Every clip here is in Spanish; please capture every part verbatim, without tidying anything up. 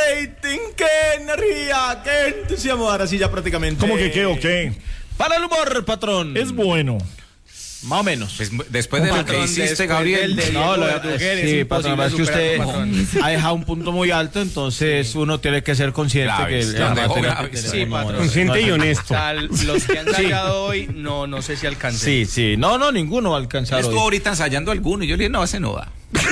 rating, qué energía, qué entusiasmo. Ahora sí ya prácticamente. ¿Cómo que qué o qué? Para el humor, patrón. Es bueno. Más o menos. Pues, después de lo que hiciste, Gabriel. De no, lo de sí, patrón, es que usted ha dejado un punto muy alto, entonces uno tiene que ser consciente Grave, que lo dejó que grave. Sí, no, patrón. no, Consciente no, y honesto. O sea, los que han sacado hoy, no, no sé si alcancen. Sí, sí. No, no, ninguno va a alcanzar Él hoy. estuvo ahorita ensayando alguno y yo le dije, no, ese no va.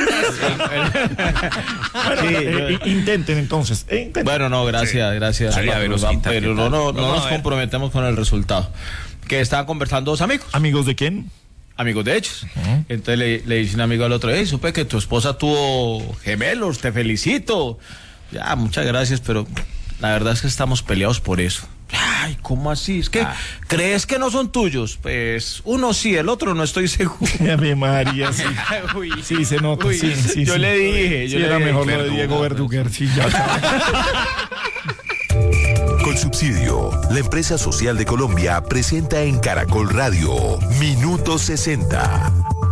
Bueno, Sí, eh, yo- intenten entonces. eh, intenten. Bueno, no, gracias, gracias. María Patrón, Velocita, pero ¿qué no, tal? no, no Vamos nos a ver. comprometemos con el resultado. Que estaban conversando dos amigos. ¿Amigos de quién? Amigos de ellos. Entonces le, le dice un amigo al otro, hey, supe que tu esposa tuvo gemelos, te felicito. Ya, muchas gracias, pero la verdad es que estamos peleados por eso. Ay, ¿cómo así? Es que, Ah. ¿crees que no son tuyos? Pues, uno sí, el otro no estoy seguro. Ave María, sí. Uy. Sí, se nota, Uy, sí, sí. yo sí. le dije, yo Sí, le era dije, mejor lo de Verdugo, Diego Verduguer, sí, ya. Colsubsidio, la empresa social de Colombia, presenta en Caracol Radio Minuto sesenta.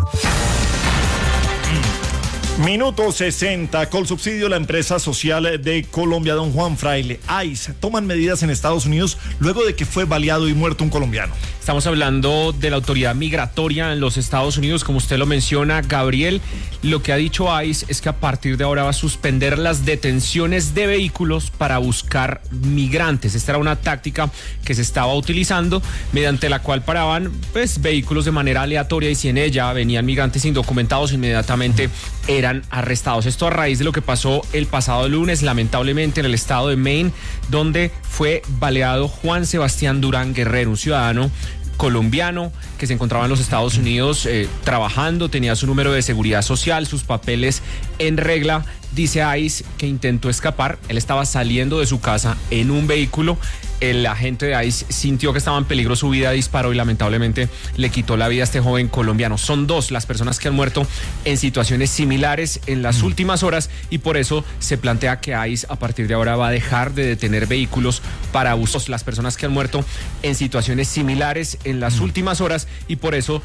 Minuto sesenta, Colsubsidio, la empresa social de Colombia. Don Juan Fraile, ICE toman medidas en Estados Unidos luego de que fue baleado y muerto un colombiano. Estamos hablando de la autoridad migratoria en los Estados Unidos, como usted lo menciona, Gabriel. Lo que ha dicho ICE es que a partir de ahora va a suspender las detenciones de vehículos para buscar migrantes. Esta era una táctica que se estaba utilizando, mediante la cual paraban pues vehículos de manera aleatoria, y si en ella venían migrantes indocumentados, inmediatamente eran arrestados. Esto a raíz de lo que pasó el pasado lunes, lamentablemente, en el estado de Maine, donde fue baleado Juan Sebastián Durán Guerrero, un ciudadano colombiano que se encontraba en los Estados Unidos eh, trabajando, tenía su número de seguridad social, sus papeles en regla. Dice ICE que intentó escapar, él estaba saliendo de su casa en un vehículo, el agente de ICE sintió que estaba en peligro su vida, disparó y lamentablemente le quitó la vida a este joven colombiano. Son dos las personas que han muerto en situaciones similares en las mm. últimas horas, y por eso se plantea que ICE a partir de ahora va a dejar de detener vehículos para usos. Las personas que han muerto en situaciones similares en las mm. últimas horas, y por eso